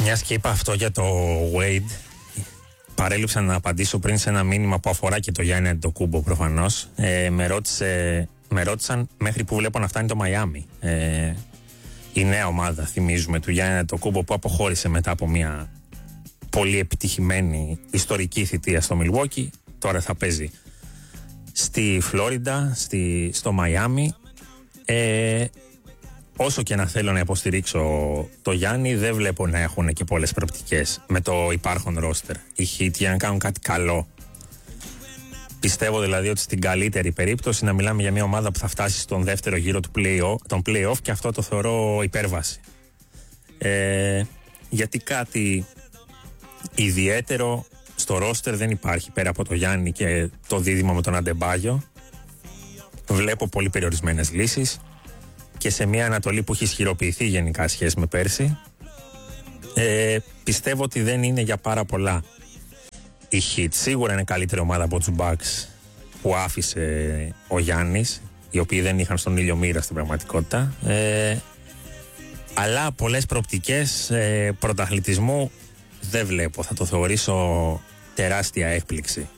Μιας και είπα αυτό για το Wade, παρέλειψα να απαντήσω πριν σε ένα μήνυμα που αφορά και το Γιάννη Αντετοκούνμπο προφανώς. Με ρώτησαν μέχρι που βλέπω να φτάνει το Μαϊάμι. Η νέα ομάδα, θυμίζουμε, του Γιάννη Αντετοκούνμπο, που αποχώρησε μετά από μια πολύ επιτυχημένη ιστορική θητεία στο Μιλγουόκι. Τώρα θα παίζει στη Φλόριντα, στο Μαϊάμι. Όσο και να θέλω να υποστηρίξω το Γιάννη, δεν βλέπω να έχουν και πολλές προοπτικές με το υπάρχον ρόστερ. Οι Heat για να κάνουν κάτι καλό. Πιστεύω δηλαδή ότι στην καλύτερη περίπτωση να μιλάμε για μια ομάδα που θα φτάσει στον δεύτερο γύρο των play-off, και αυτό το θεωρώ υπέρβαση. Γιατί κάτι ιδιαίτερο στο ρόστερ δεν υπάρχει πέρα από το Γιάννη και το δίδυμο με τον Αντεμπάγιο. Βλέπω πολύ περιορισμένες λύσεις και σε μια Ανατολή που έχει ισχυροποιηθεί γενικά σχέση με πέρσι. Πιστεύω ότι δεν είναι για πάρα πολλά η Heat. Σίγουρα είναι καλύτερη ομάδα από τους Bucks που άφησε ο Γιάννης, οι οποίοι δεν είχαν στον ήλιο μοίρα στην πραγματικότητα. Αλλά πολλές προοπτικές πρωταθλητισμού δεν βλέπω. Θα το θεωρήσω τεράστια έκπληξη